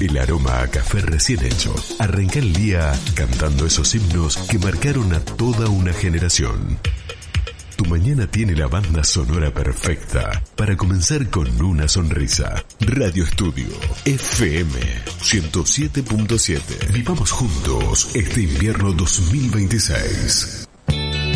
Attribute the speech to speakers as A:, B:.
A: El aroma a café recién hecho. Arranca el día cantando esos himnos que marcaron a toda una generación. Tu mañana tiene la banda sonora perfecta para comenzar con una sonrisa. Radio Estudio FM 107.7. Vivamos juntos este invierno 2026.